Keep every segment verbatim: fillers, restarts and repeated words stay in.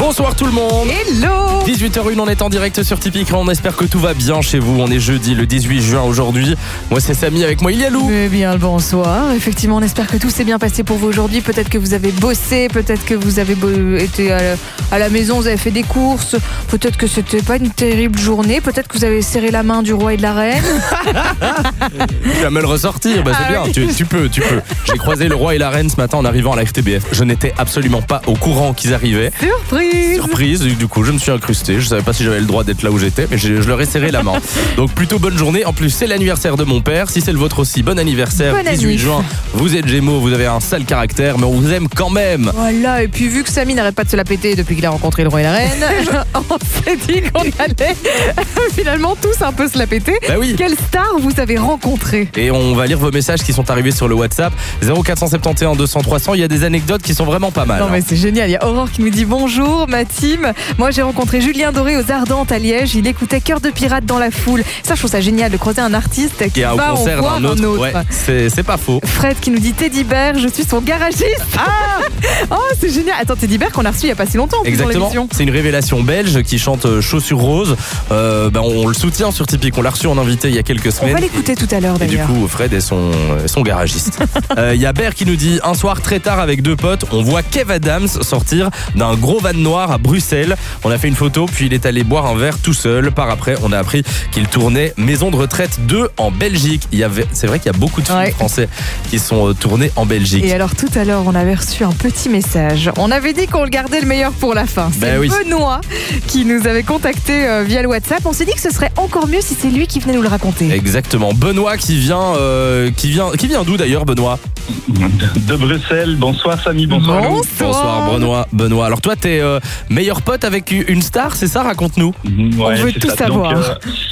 Bonsoir tout le monde. Hello. dix-huit heures une, on est en direct sur Typique. On espère que tout va bien chez vous. On est jeudi le dix-huit juin aujourd'hui. Moi c'est Samy, avec moi il y a Lou. Eh bien le bonsoir. Effectivement, on espère que tout s'est bien passé pour vous aujourd'hui. Peut-être que vous avez bossé, peut-être que vous avez bo- été à la, à la maison, vous avez fait des courses. Peut-être que c'était pas une terrible journée. Peut-être que vous avez serré la main du roi et de la reine. Tu vas me le ressortir, bah c'est Ah bien, oui. tu, tu peux, tu peux. J'ai croisé le roi et la reine ce matin en arrivant à la F T B F. Je n'étais absolument pas au courant qu'ils arrivaient. Surprise. Surprise, du coup je me suis incrusté. Je savais pas si j'avais le droit d'être là où j'étais, mais je, je leur ai serré la main. Donc plutôt bonne journée. En plus c'est l'anniversaire de mon père. Si c'est le vôtre aussi, bon anniversaire. Bon dix-huit anniv. juin. Vous êtes Gémeaux, vous avez un sale caractère, mais on vous aime quand même. Voilà, et puis vu que Samy n'arrête pas de se la péter depuis qu'il a rencontré le roi et la reine, on s'est dit qu'on allait finalement tous un peu se la péter. Bah oui. Quelle star vous avez rencontré? Et on va lire vos messages qui sont arrivés sur le WhatsApp zéro quatre cent soixante et onze deux cents trois cents. Il y a des anecdotes qui sont vraiment pas mal. Non mais hein. c'est génial, il y a Aurore qui nous dit bonjour ma team. Moi j'ai rencontré Julien Doré aux Ardentes à Liège, il écoutait Cœur de pirate dans la foule. Ça je trouve ça génial de croiser un artiste qui Qui a au va en concert voir d'un autre. un autre. Ouais, c'est, c'est pas faux. Fred qui nous dit Teddy Bear, je suis son garagiste. Ah oh c'est génial. Attends, Teddy Bear qu'on a reçu il y a pas si longtemps en plus dans Exactement. l'émission. C'est une révélation belge qui chante euh, Chaussures Roses. Euh, ben, on le soutient sur Typique. On l'a reçu en invité il y a quelques On semaines. va l'écouter tout à l'heure Et du d'ailleurs. coup, Fred est son, est son garagiste. Euh, Il y a Ber qui nous dit un soir très tard avec deux potes, on voit Kev Adams sortir d'un gros van noir à Bruxelles. On a fait une photo, puis il est allé boire un verre tout seul. Par après, on a appris qu'il tournait Maison de retraite deux en Belgique. Il y avait, c'est vrai qu'il y a beaucoup de films Ouais. français qui sont euh, tournés en Belgique. Et alors tout à l'heure, on avait reçu un petit message. On avait dit qu'on le gardait le meilleur pour la fin. C'est Ben oui. Benoît qui nous avait contacté euh, via le WhatsApp. On s'est dit que ce serait encore mieux si c'est lui qui venait nous le raconter. Exactement. Benoît qui vient, euh, qui vient, qui vient d'où d'ailleurs, Benoît? De Bruxelles. Bonsoir Samy, bonsoir Lou. Bonsoir Benoît. Benoît. Alors toi, t'es euh, meilleur pote avec une star, c'est ça? Raconte-nous. Ouais, veut c'est tout ça. savoir. Donc, euh,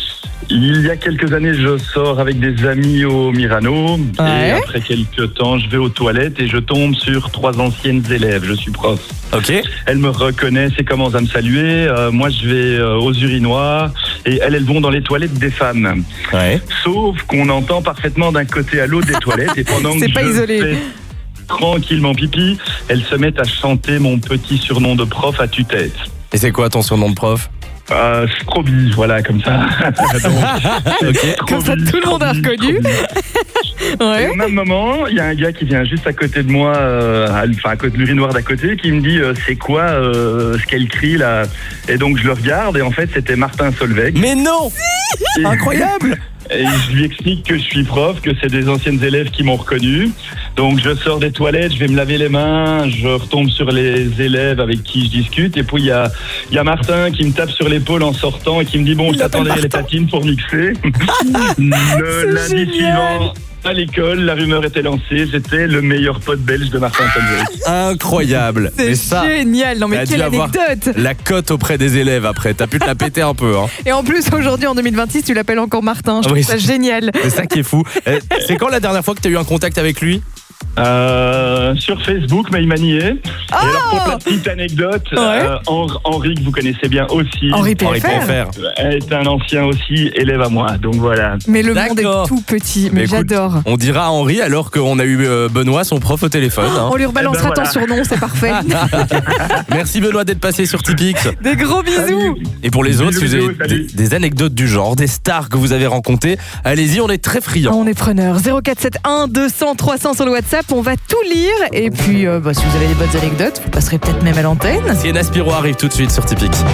il y a quelques années, je sors avec des amis au Mirano. Ouais. Et après quelques temps, je vais aux toilettes et je tombe sur trois anciennes élèves. Je suis prof. Ok. Elles me reconnaissent et commencent à me saluer. Euh, moi, je vais euh, aux urinoirs et elles, elles vont dans les toilettes des femmes. Ouais. Sauf qu'on entend parfaitement d'un côté à l'autre des toilettes. Et pendant C'est que pas je isolé. fais tranquillement pipi, elles se mettent à chanter mon petit surnom de prof à tue-tête. Et c'est quoi ton surnom de prof? Euh, Scroby, voilà, comme ça. Donc, Ok. Comme ça, tout le monde a Scroby, reconnu. Scroby. Et Ouais. au même moment, il y a un gars qui vient juste à côté de moi, euh, à- enfin à côté de l'urinoir d'à côté, qui me dit euh, c'est quoi euh, ce qu'elle crie là. Et donc je le regarde et en fait c'était Martin Solveig. Mais non. Et- Incroyable. Et je lui explique que je suis prof, que c'est des anciennes élèves qui m'ont reconnu. Donc je sors des toilettes, je vais me laver les mains, je retombe sur les élèves avec qui je discute. Et puis il y a, il y a Martin qui me tape sur l'épaule en sortant et qui me dit bon, je t'attends derrière les patines pour mixer. Le lundi génial. suivant, à l'école, la rumeur était lancée, j'étais le meilleur pote belge de Martin Solveig. Incroyable. Mais C'est ça, génial. Non mais t'as dû quelle avoir anecdote. la cote auprès des élèves après. T'as pu te la péter un peu. Hein. Et en plus aujourd'hui en deux mille vingt-six, tu l'appelles encore Martin. Je trouve Oui, ça c'est- génial. C'est ça qui est fou. Euh, C'est quand la dernière fois que t'as eu un contact avec lui? Euh, sur Facebook, mais il m'a nié. Et alors pour la petite anecdote, Ouais. euh, Henri, Henri, que vous connaissez bien aussi, Henri P Henri F R. P F R. est un ancien aussi élève à moi. Donc voilà. Mais le monde D'accord. est tout petit. Mais Mais écoute, j'adore. On dira à Henri alors qu'on a eu euh, Benoît, son prof au téléphone. hein. On lui rebalancera Eh ben ton voilà. surnom, c'est parfait. Merci Benoît d'être passé sur Typique. Des gros bisous. Et pour les autres, si vous avez Bisous, salut. des, des anecdotes du genre, des stars que vous avez rencontrées, allez-y, on est très friands. On est preneur. zéro quatre sept un deux cents trois cents sur le WhatsApp. On va tout lire. Et puis, euh, bah, si vous avez des bonnes anecdotes, vous passerez peut-être même à l'antenne. Sienna Spiro arrive tout de suite sur Typique.